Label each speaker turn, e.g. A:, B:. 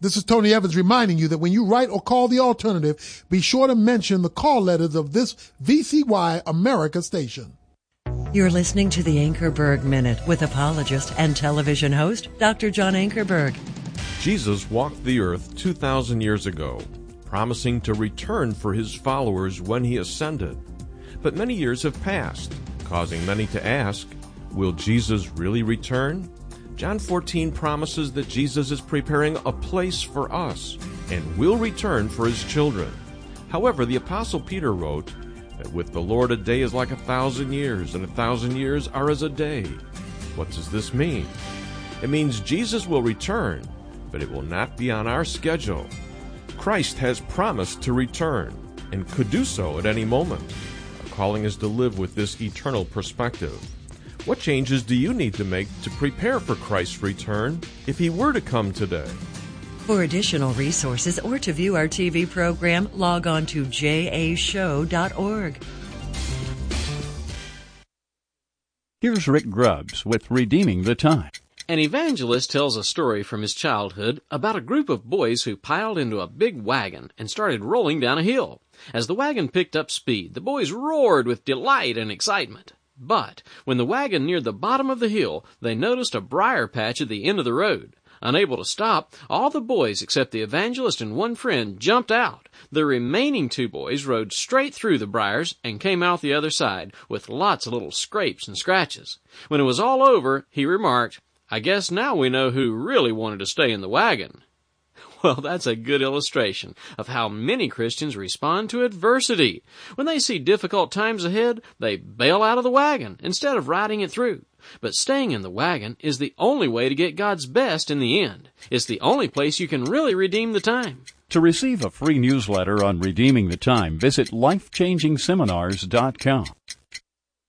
A: This is Tony Evans reminding you that when you write or call the alternative, be sure to mention the call letters of this VCY America station.
B: You're listening to the Ankerberg Minute with apologist and television host, Dr. John Ankerberg.
C: Jesus walked the earth 2,000 years ago, promising to return for his followers when he ascended. But many years have passed, causing many to ask, will Jesus really return? John 14 promises that Jesus is preparing a place for us and will return for his children. However, the Apostle Peter wrote that with the Lord a day is like 1,000 years, and 1,000 years are as a day. What does this mean? It means Jesus will return, but it will not be on our schedule. Christ has promised to return and could do so at any moment. Our calling is to live with this eternal perspective. What changes do you need to make to prepare for Christ's return if he were to come today?
B: For additional resources or to view our TV program, log on to jashow.org.
D: Here's Rick Grubbs with Redeeming the Time.
E: An evangelist tells a story from his childhood about a group of boys who piled into a big wagon and started rolling down a hill. As the wagon picked up speed, the boys roared with delight and excitement. But when the wagon neared the bottom of the hill, they noticed a briar patch at the end of the road. Unable to stop, all the boys except the evangelist and one friend jumped out. The remaining two boys rode straight through the briars and came out the other side with lots of little scrapes and scratches. When it was all over, he remarked, "I guess now we know who really wanted to stay in the wagon." Well, that's a good illustration of how many Christians respond to adversity. When they see difficult times ahead, they bail out of the wagon instead of riding it through. But staying in the wagon is the only way to get God's best in the end. It's the only place you can really redeem the time.
D: To receive a free newsletter on Redeeming the Time, visit lifechangingseminars.com.